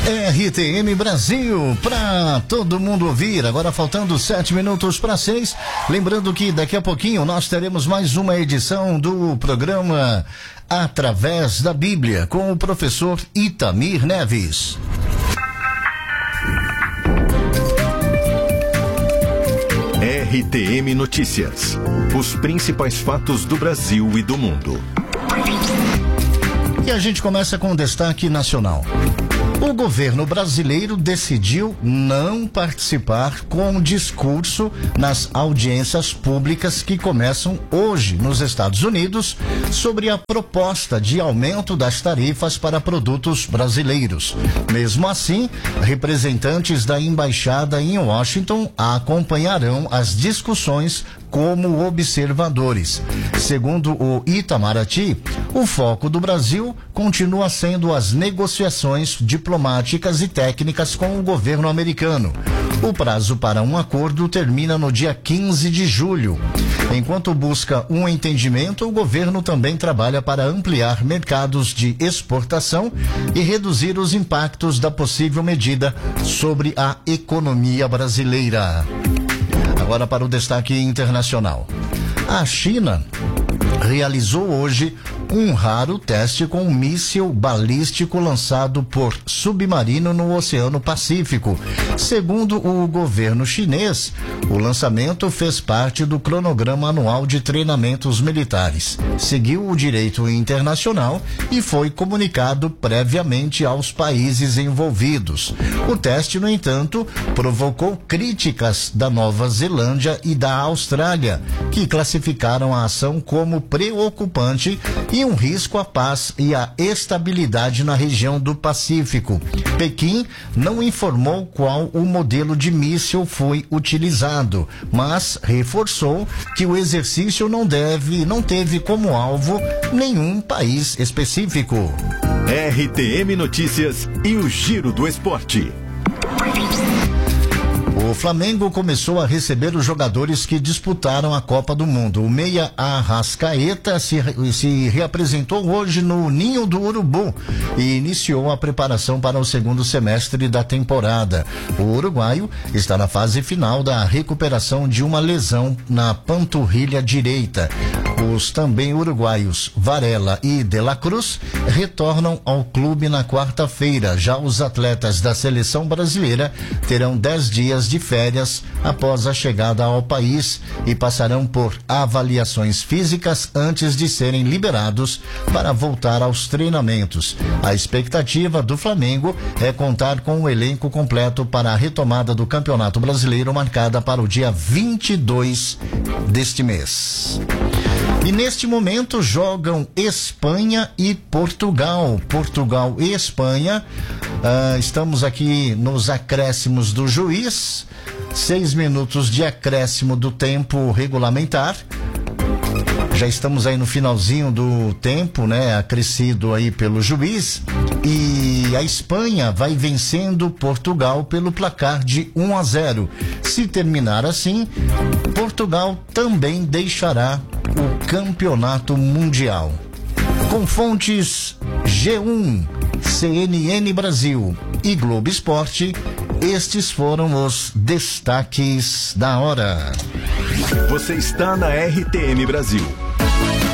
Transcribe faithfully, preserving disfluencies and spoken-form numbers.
R T M Brasil, para todo mundo ouvir. Agora faltando sete minutos para seis. Lembrando que daqui a pouquinho nós teremos mais uma edição do programa Através da Bíblia com o professor Itamir Neves. R T M Notícias. Os principais fatos do Brasil e do mundo. E a gente começa com um destaque nacional. O governo brasileiro decidiu não participar com discurso nas audiências públicas que começam hoje nos Estados Unidos sobre a proposta de aumento das tarifas para produtos brasileiros. Mesmo assim, representantes da embaixada em Washington acompanharão as discussões como observadores. Segundo o Itamaraty, o foco do Brasil continua sendo as negociações diplomáticas e técnicas com o governo americano. O prazo para um acordo termina no dia quinze de julho. Enquanto busca um entendimento, o governo também trabalha para ampliar mercados de exportação e reduzir os impactos da possível medida sobre a economia brasileira. Agora para o destaque internacional. A China realizou hoje um raro teste com um míssil balístico lançado por submarino no Oceano Pacífico. Segundo o governo chinês, o lançamento fez parte do cronograma anual de treinamentos militares. Seguiu o direito internacional e foi comunicado previamente aos países envolvidos. O teste, no entanto, provocou críticas da Nova Zelândia e da Austrália, que classificaram a ação como preocupante e um risco à paz e à estabilidade na região do Pacífico. Pequim não informou qual o modelo de míssil foi utilizado, mas reforçou que o exercício não deve, não teve como alvo nenhum país específico. R T M Notícias e o Giro do Esporte. O Flamengo começou a receber os jogadores que disputaram a Copa do Mundo. O meia Arrascaeta se, se reapresentou hoje no Ninho do Urubu e iniciou a preparação para o segundo semestre da temporada. O uruguaio está na fase final da recuperação de uma lesão na panturrilha direita. Os também uruguaios Varela e De La Cruz retornam ao clube na quarta-feira. Já os atletas da seleção brasileira terão dez dias de férias após a chegada ao país e passarão por avaliações físicas antes de serem liberados para voltar aos treinamentos. A expectativa do Flamengo é contar com o elenco completo para a retomada do Campeonato Brasileiro marcada para o dia vinte e dois deste mês. E neste momento jogam Espanha e Portugal. Portugal e Espanha. Uh, estamos aqui nos acréscimos do juiz. Seis minutos de acréscimo do tempo regulamentar. Já estamos aí no finalzinho do tempo, né? Acrescido aí pelo juiz. E a Espanha vai vencendo Portugal pelo placar de um a zero. Se terminar assim, Portugal também deixará o campeonato mundial. Com fontes G um, C N N Brasil e Globo Esporte, estes foram os destaques da hora. Você está na R T M Brasil.